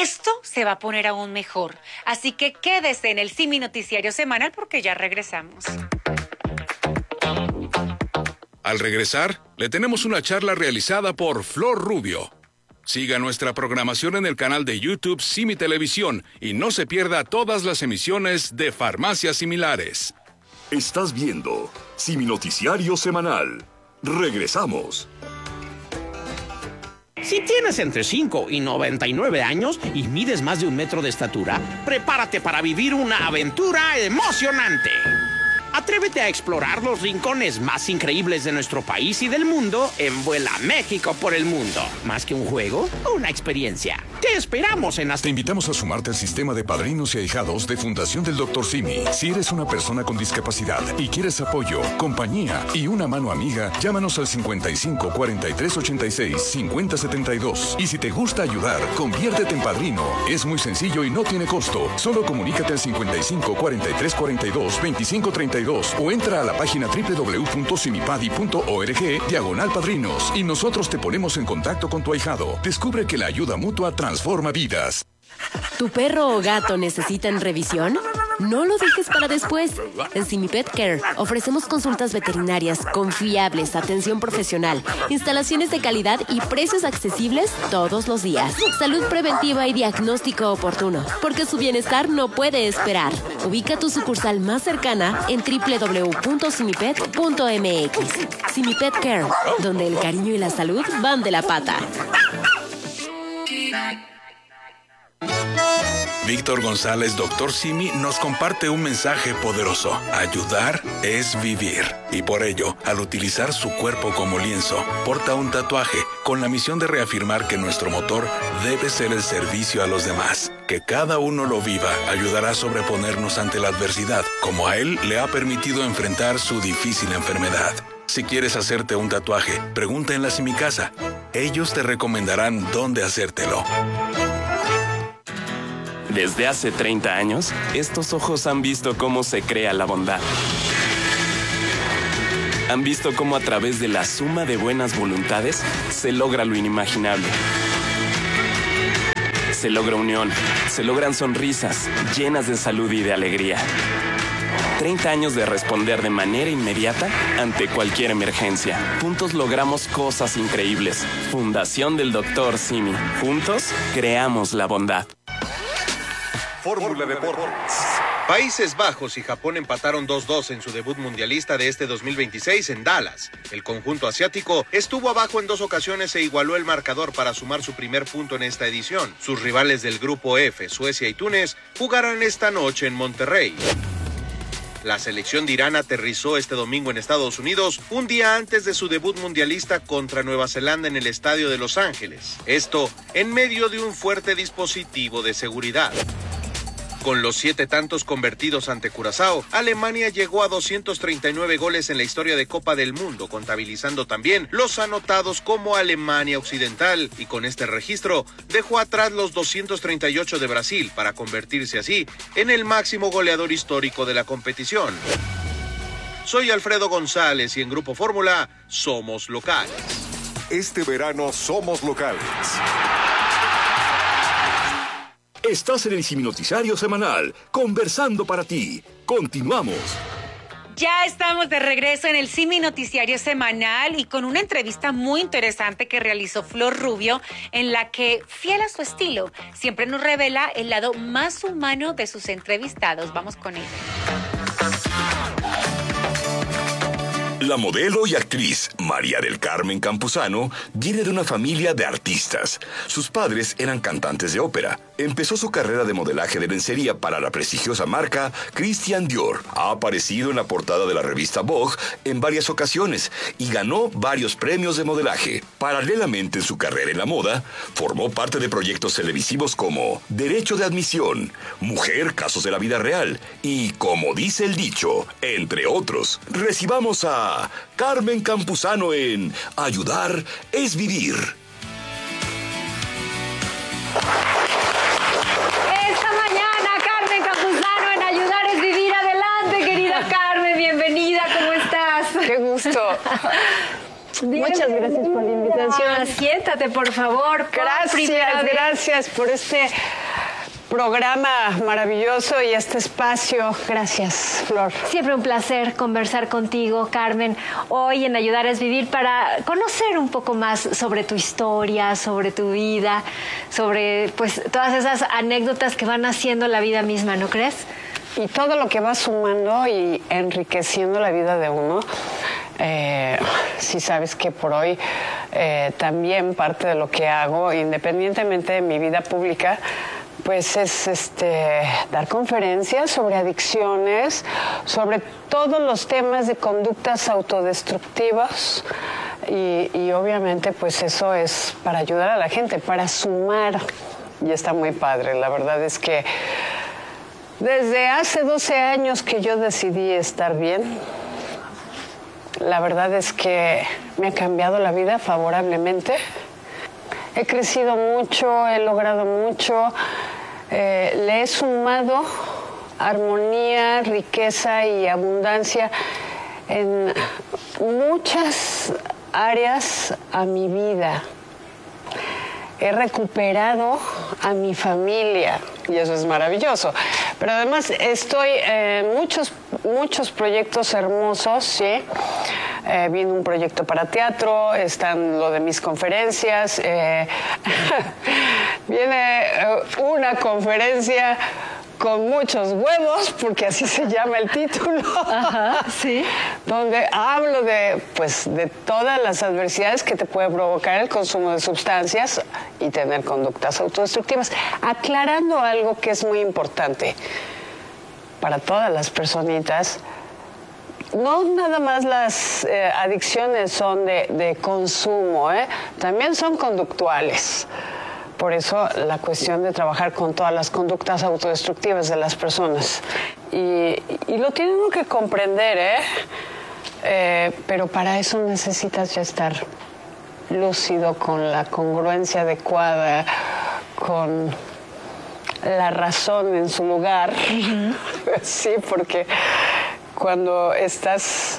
esto se va a poner aún mejor. Así que quédese en el Simi Noticiario Semanal porque ya regresamos. Al regresar, le tenemos una charla realizada por Flor Rubio. Siga nuestra programación en el canal de YouTube Simi Televisión y no se pierda todas las emisiones de Farmacias Similares. Estás viendo Simi Noticiario Semanal. Regresamos. Si tienes entre 5 y 99 años y mides más de 1 metro de estatura, prepárate para vivir una aventura emocionante. Atrévete a explorar los rincones más increíbles de nuestro país y del mundo en Vuela México por el Mundo. Más que un juego, una experiencia. Te esperamos en Te invitamos a sumarte al sistema de padrinos y ahijados de Fundación del Dr. Simi. Si eres una persona con discapacidad y quieres apoyo, compañía y una mano amiga, llámanos al 55 43 86 50 72. Y si te gusta ayudar, conviértete en padrino. Es muy sencillo y no tiene costo. Solo comunícate al 55 43 42 25 32 o entra a la página www.simipadi.org/padrinos y nosotros te ponemos en contacto con tu ahijado. Descubre que la ayuda mutua transforma vidas. ¿Tu perro o gato necesitan revisión? No lo dejes para después. En Simi Pet Care ofrecemos consultas veterinarias confiables, atención profesional, instalaciones de calidad y precios accesibles todos los días. Salud preventiva y diagnóstico oportuno, porque su bienestar no puede esperar. Ubica tu sucursal más cercana en www.simipet.mx. Simi Pet Care, donde el cariño y la salud van de la pata. Víctor González, Dr. Simi, nos comparte un mensaje poderoso. Ayudar es vivir. Y por ello, al utilizar su cuerpo como lienzo, porta un tatuaje con la misión de reafirmar que nuestro motor debe ser el servicio a los demás. Que cada uno lo viva ayudará a sobreponernos ante la adversidad, como a él le ha permitido enfrentar su difícil enfermedad. Si quieres hacerte un tatuaje, pregunta en la Simicasa. Ellos te recomendarán dónde hacértelo. Desde hace 30 años, estos ojos han visto cómo se crea la bondad. Han visto cómo a través de la suma de buenas voluntades se logra lo inimaginable. Se logra unión, se logran sonrisas llenas de salud y de alegría. 30 años de responder de manera inmediata ante cualquier emergencia. Juntos logramos cosas increíbles. Fundación del Dr. Simi. Juntos creamos la bondad. Fórmula Deportes. Países Bajos y Japón empataron 2-2 en su debut mundialista de este 2026 en Dallas. El conjunto asiático estuvo abajo en 2 ocasiones e igualó el marcador para sumar su primer punto en esta edición. Sus rivales del grupo F, Suecia y Túnez, jugarán esta noche en Monterrey. La selección de Irán aterrizó este domingo en Estados Unidos, un día antes de su debut mundialista contra Nueva Zelanda en el estadio de Los Ángeles. Esto en medio de un fuerte dispositivo de seguridad. Con los 7 tantos convertidos ante Curazao, Alemania llegó a 239 goles en la historia de Copa del Mundo, contabilizando también los anotados como Alemania Occidental, y con este registro dejó atrás los 238 de Brasil para convertirse así en el máximo goleador histórico de la competición. Soy Alfredo González y en Grupo Fórmula somos locales. Este verano somos locales. Estás en el Simi Noticiario Semanal, conversando para ti. Continuamos. Ya estamos de regreso en el Simi Noticiario Semanal y con una entrevista muy interesante que realizó Flor Rubio, en la que, fiel a su estilo, siempre nos revela el lado más humano de sus entrevistados. Vamos con ella. La modelo y actriz María del Carmen Campuzano viene de una familia de artistas. Sus padres eran cantantes de ópera. Empezó su carrera de modelaje de lencería para la prestigiosa marca Christian Dior. Ha aparecido en la portada de la revista Vogue en varias ocasiones y ganó varios premios de modelaje. Paralelamente en su carrera en la moda, formó parte de proyectos televisivos como Derecho de Admisión, Mujer, Casos de la Vida Real y Como dice el dicho, entre otros. Recibamos a Carmen Campuzano en Ayudar es Vivir. Esta mañana, Carmen Campuzano en Ayudar es Vivir. Adelante, querida Carmen, bienvenida, ¿cómo estás? Qué gusto. Muchas gracias por la invitación. Siéntate, por favor. Gracias por este programa maravilloso y este espacio. Gracias, Flor. Siempre un placer conversar contigo, Carmen. Hoy en Ayudar es Vivir, para conocer un poco más sobre tu historia, sobre tu vida, sobre pues todas esas anécdotas que van haciendo la vida misma, ¿no crees? Y todo lo que va sumando y enriqueciendo la vida de uno. Sí sabes que por hoy también parte de lo que hago, independientemente de mi vida pública, pues es dar conferencias sobre adicciones, sobre todos los temas de conductas autodestructivas y obviamente pues eso es para ayudar a la gente, para sumar, y está muy padre. La verdad es que desde hace 12 años que yo decidí estar bien, la verdad es que me ha cambiado la vida favorablemente. He crecido mucho, he logrado mucho, le he sumado armonía, riqueza y abundancia en muchas áreas a mi vida. He recuperado a mi familia y eso es maravilloso. Pero además estoy en muchos proyectos hermosos, ¿sí? Viene un proyecto para teatro, están lo de mis conferencias, viene una conferencia con muchos huevos, porque así se llama el título. Ajá, sí. Donde hablo de todas las adversidades que te puede provocar el consumo de sustancias y tener conductas autodestructivas. Aclarando algo que es muy importante para todas las personitas. No nada más las adicciones son de consumo, también son conductuales. Por eso la cuestión de trabajar con todas las conductas autodestructivas de las personas. Y lo tiene uno que comprender, pero para eso necesitas ya estar lúcido, con la congruencia adecuada, con la razón en su lugar. Uh-huh. Sí, porque cuando estás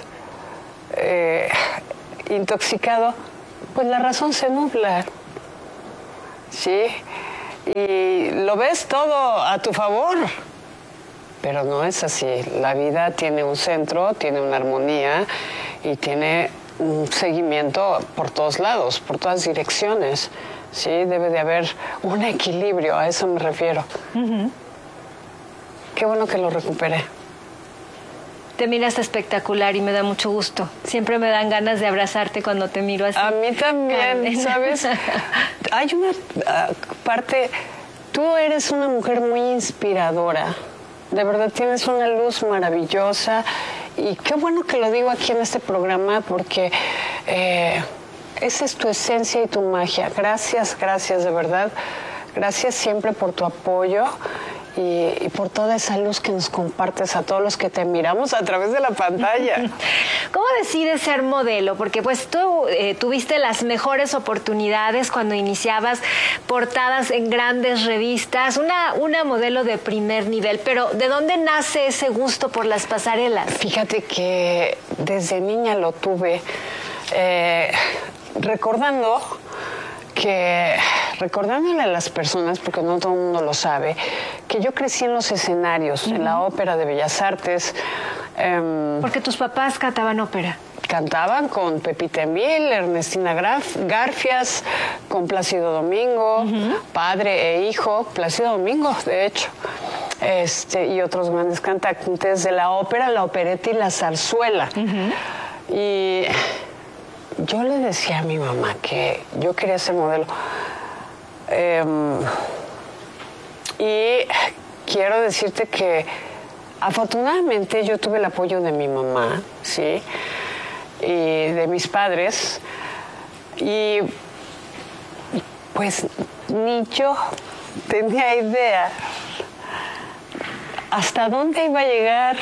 intoxicado, pues la razón se nubla. Sí, y lo ves todo a tu favor, pero no es así. La vida tiene un centro, tiene una armonía y tiene un seguimiento por todos lados, por todas direcciones. Sí, debe de haber un equilibrio, a eso me refiero. Uh-huh. Qué bueno que lo recuperé. Te miras espectacular y me da mucho gusto. Siempre me dan ganas de abrazarte cuando te miro así. A mí también, ¿sabes? Hay una parte... Tú eres una mujer muy inspiradora. De verdad, tienes una luz maravillosa. Y qué bueno que lo digo aquí en este programa, porque esa es tu esencia y tu magia. Gracias, de verdad. Gracias siempre por tu apoyo. Y por toda esa luz que nos compartes a todos los que te miramos a través de la pantalla. ¿Cómo decides ser modelo? Porque pues tú tuviste las mejores oportunidades cuando iniciabas, portadas en grandes revistas, una modelo de primer nivel, pero ¿de dónde nace ese gusto por las pasarelas? Fíjate que desde niña lo tuve, recordándole a las personas, porque no todo el mundo lo sabe, que yo crecí en los escenarios, en la Ópera de Bellas Artes. Porque tus papás cantaban ópera. Cantaban con Pepita Emil, Ernestina Garfias, con Plácido Domingo, padre e hijo, Plácido Domingo, de hecho, y otros grandes cantantes de la ópera, la opereta y la zarzuela. Y yo le decía a mi mamá que yo quería ser modelo. Y quiero decirte que afortunadamente yo tuve el apoyo de mi mamá, ¿sí? Y de mis padres. Y pues ni yo tenía idea hasta dónde iba a llegar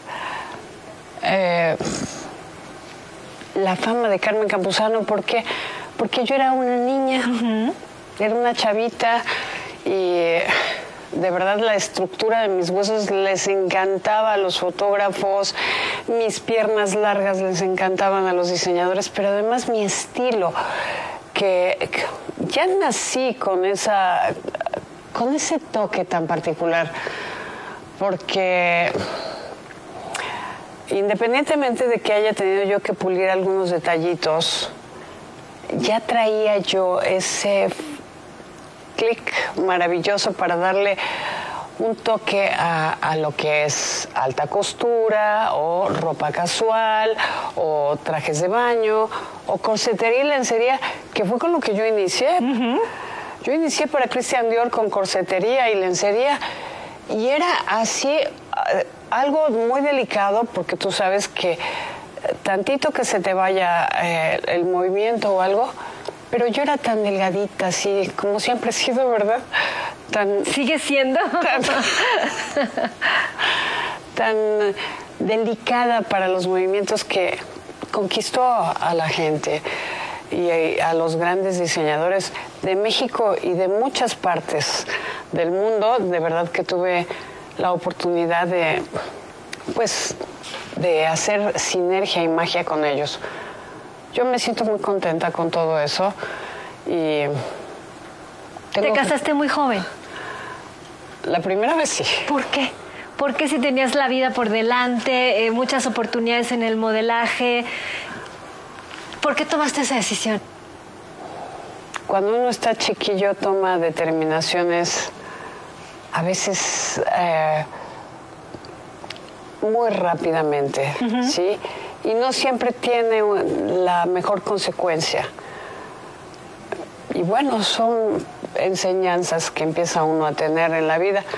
la fama de Carmen Campuzano. Porque yo era una niña, era una chavita y de verdad la estructura de mis huesos les encantaba a los fotógrafos, mis piernas largas les encantaban a los diseñadores, pero además mi estilo, que ya nací con ese toque tan particular, porque independientemente de que haya tenido yo que pulir algunos detallitos, ya traía yo ese clic maravilloso para darle un toque a lo que es alta costura o ropa casual o trajes de baño o corsetería y lencería, que fue con lo que yo inicié. Yo inicié para Christian Dior con corsetería y lencería y era así algo muy delicado porque tú sabes que tantito que se te vaya el movimiento o algo, pero yo era tan delgadita, así como siempre he sido, ¿verdad? ¿Sigue siendo? Tan delicada para los movimientos que conquistó a la gente y a los grandes diseñadores de México y de muchas partes del mundo. De verdad que tuve la oportunidad de hacer sinergia y magia con ellos. Yo me siento muy contenta con todo eso y... ¿Te casaste muy joven? La primera vez sí. ¿Por qué? Porque si tenías la vida por delante, muchas oportunidades en el modelaje, ¿por qué tomaste esa decisión? Cuando uno está chiquillo toma determinaciones a veces muy rápidamente, ¿sí? Y no siempre tiene la mejor consecuencia. Y bueno, son enseñanzas que empieza uno a tener en la vida.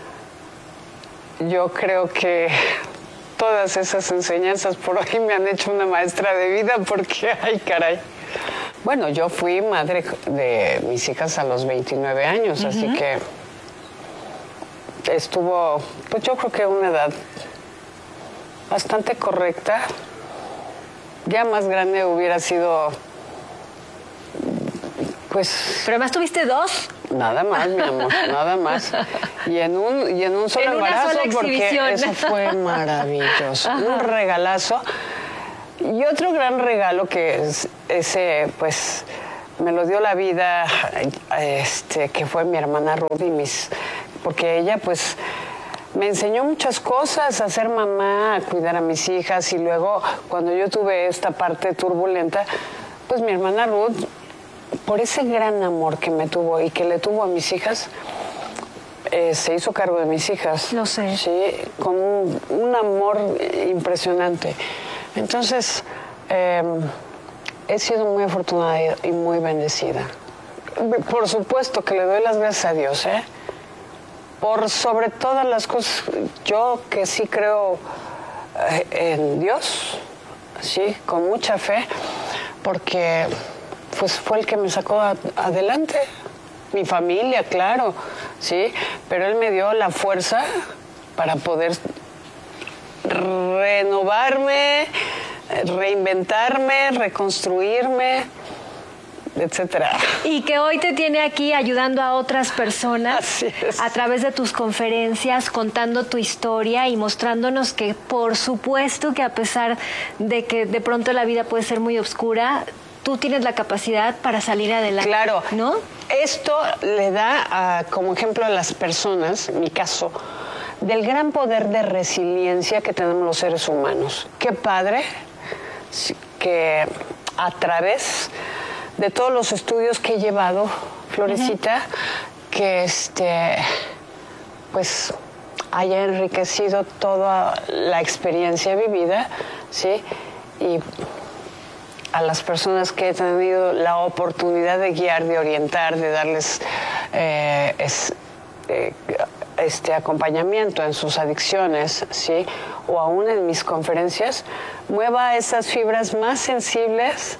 Yo creo que todas esas enseñanzas por hoy me han hecho una maestra de vida porque, ay, caray. Bueno, yo fui madre de mis hijas a los 29 años, así que estuvo, pues yo creo que una edad bastante correcta. Ya más grande hubiera sido, pues... ¿Pero además tuviste 2? Nada más, mi amor, nada más. Y en un solo embarazo, porque eso fue maravilloso. Un regalazo. Y otro gran regalo que ese, pues, me lo dio la vida, que fue mi hermana Ruth porque ella, pues, me enseñó muchas cosas, a ser mamá, a cuidar a mis hijas, y luego, cuando yo tuve esta parte turbulenta, pues mi hermana Ruth, por ese gran amor que me tuvo y que le tuvo a mis hijas, se hizo cargo de mis hijas. Lo sé. Sí, con un amor impresionante. Entonces, he sido muy afortunada y muy bendecida. Por supuesto que le doy las gracias a Dios, por sobre todas las cosas. Yo que sí creo en Dios, sí, con mucha fe, porque pues fue el que me sacó adelante. Mi familia, claro, sí, pero él me dio la fuerza para poder renovarme, reinventarme, reconstruirme, etcétera. Y que hoy te tiene aquí ayudando a otras personas. Así es. A través de tus conferencias, contando tu historia y mostrándonos que, por supuesto, que a pesar de que de pronto la vida puede ser muy oscura, tú tienes la capacidad para salir adelante. Claro, ¿no? Esto le da como ejemplo a las personas, en mi caso, del gran poder de resiliencia que tenemos los seres humanos. Qué padre que a través de todos los estudios que he llevado, Florecita, que pues haya enriquecido toda la experiencia vivida, ¿sí? Y a las personas que he tenido la oportunidad de guiar, de orientar, de darles acompañamiento en sus adicciones, ¿sí? O aún en mis conferencias, mueva esas fibras más sensibles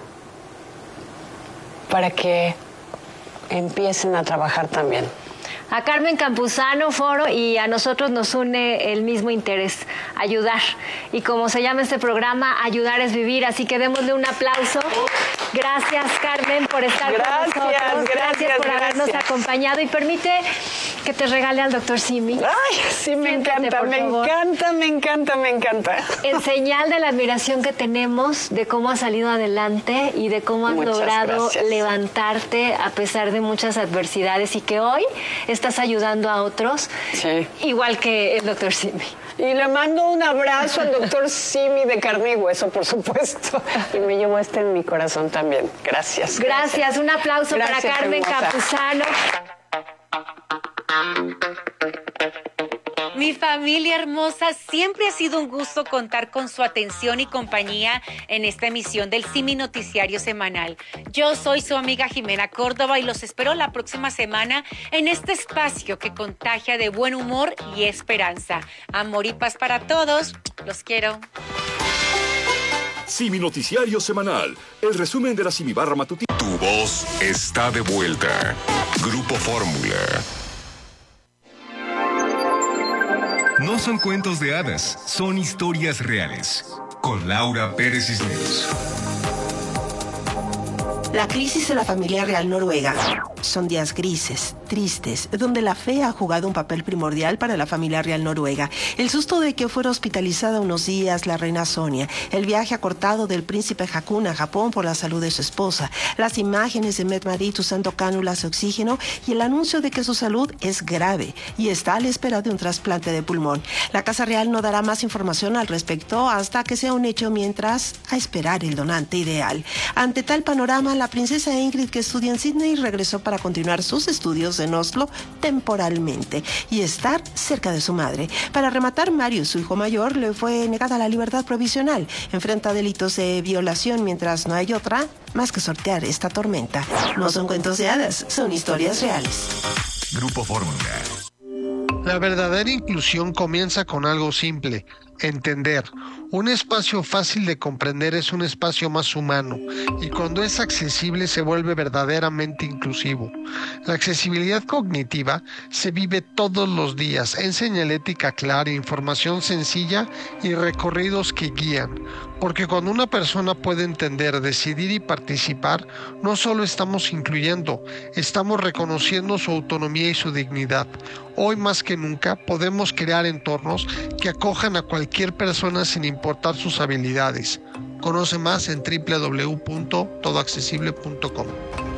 para que empiecen a trabajar también. A Carmen Campuzano, Foro, y a nosotros nos une el mismo interés, ayudar. Y como se llama este programa, ayudar es vivir, así que démosle un aplauso. Gracias, Carmen, por estar con nosotros. Gracias por habernos acompañado. Y permite que te regale al doctor Simi? Ay, sí, me Siéntate, encanta, por me favor. encanta, me encanta, me encanta. En señal de la admiración que tenemos de cómo has salido adelante y de cómo has Muchas logrado gracias. levantarte a pesar de muchas adversidades y que hoy estás ayudando a otros, Sí. igual que el doctor Simi. Y le mando un abrazo al doctor Simi de carne y hueso, por supuesto. Y me llevo en mi corazón también. Gracias. Gracias, un aplauso Gracias, para Carmen hermosa. Campuzano. Mi familia hermosa, siempre ha sido un gusto contar con su atención y compañía en esta emisión del Simi Noticiario Semanal. Yo soy su amiga Jimena Córdoba y los espero la próxima semana en este espacio que contagia de buen humor y esperanza. Amor y paz para todos. Los quiero. Simi Noticiario Semanal, el resumen de la Simi Barra Matutina. Tu voz está de vuelta. Grupo Fórmula. No son cuentos de hadas, son historias reales. Con Laura Pérez Cisneros. La crisis de la familia real noruega son días grises, tristes, donde la fe ha jugado un papel primordial para la familia real noruega. El susto de que fuera hospitalizada unos días la reina Sonia, el viaje acortado del príncipe Haakon a Japón por la salud de su esposa, las imágenes de Mette-Marit usando cánulas de oxígeno y el anuncio de que su salud es grave y está a la espera de un trasplante de pulmón. La Casa Real no dará más información al respecto hasta que sea un hecho, mientras a esperar el donante ideal. Ante tal panorama, la princesa Ingrid, que estudia en Sydney, regresó para continuar sus estudios en Oslo temporalmente y estar cerca de su madre. Para rematar, Marius, su hijo mayor, le fue negada la libertad provisional. Enfrenta delitos de violación, mientras no hay otra más que sortear esta tormenta. No son cuentos de hadas, son historias reales. Grupo Fórmula. La verdadera inclusión comienza con algo simple: entender. Un espacio fácil de comprender es un espacio más humano, y cuando es accesible se vuelve verdaderamente inclusivo. La accesibilidad cognitiva se vive todos los días en señalética clara, información sencilla y recorridos que guían. Porque cuando una persona puede entender, decidir y participar, no solo estamos incluyendo, estamos reconociendo su autonomía y su dignidad. Hoy más que nunca podemos crear entornos que acojan a cualquier persona sin importar sus habilidades. Conoce más en www.todoaccesible.com.